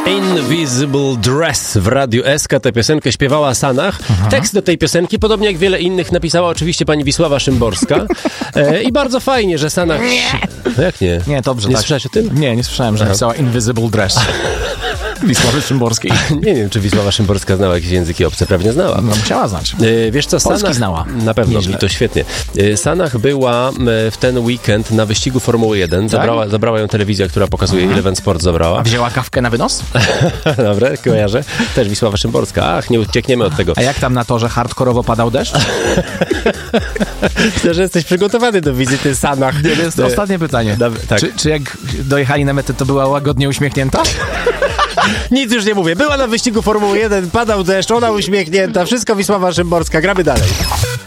Invisible Dress w Radiu SK. Tę piosenkę śpiewała Sanach. Tekst do tej piosenki, podobnie jak wiele innych, napisała oczywiście pani Wisława Szymborska. I bardzo fajnie, że Sanach... No jak nie? Nie, dobrze, Nie tak. słyszałeś o tym? Nie słyszałem, że napisała Invisible Dress. Wisławy Szymborskiej. Nie wiem, czy Wisława Szymborska znała jakieś języki obce. Pewnie znała. No musiała znać. Wiesz co, Polski Sanach... znała. Na pewno, Nieźle. i to świetnie. Sanach była w ten weekend na wyścigu Formuły 1. Zabrała ją telewizja, która pokazuje, ile Eleven Sport zabrała. A wzięła kawkę na wynos? Dobra, kojarzę. Też Wisława Szymborska. Ach, nie uciekniemy od tego. A jak tam na torze hardkorowo padał deszcz? Myślę, że jesteś przygotowany do wizyty Sanach. Nie, to jest ostatnie pytanie. Tak. Czy jak dojechali na metę, to była łagodnie uśmiechnięta? Nic już nie mówię. Była na wyścigu Formuły 1, padał deszcz, ona uśmiechnięta. Wszystko Wisława Szymborska. Gramy dalej.